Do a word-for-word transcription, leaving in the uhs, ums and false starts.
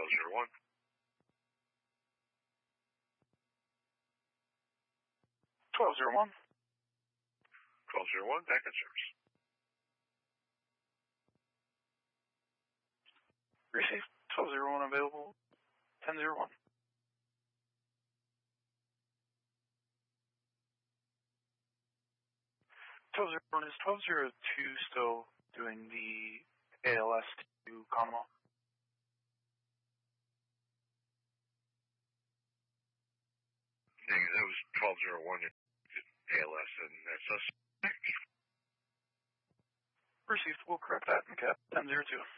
twelve zero one. twelve zero one. twelve zero one, back in service. Received. twelve zero one available. ten zero one. twelve zero one, is twelve zero two still doing the A L S to Conemaugh? That was twelve zero one A L S, and that's us. Received. We'll correct that in cap ten zero two.